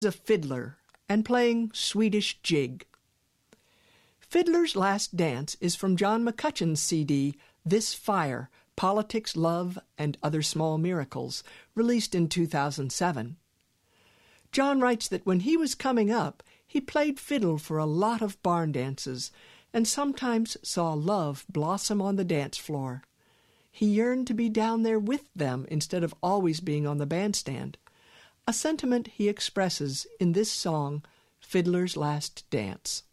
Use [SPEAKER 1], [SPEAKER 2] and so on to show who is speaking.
[SPEAKER 1] a fiddler and playing Swedish jig. Fiddler's Last Dance is from John McCutcheon's CD, This Fire, Politics, Love, and Other Small Miracles, released in 2007. John writes that when he was coming up, he played fiddle for a lot of barn dances and sometimes saw love blossom on the dance floor. He yearned to be down there with them instead of always being on the bandstand, a sentiment he expresses in this song, Fiddler's Last Dance.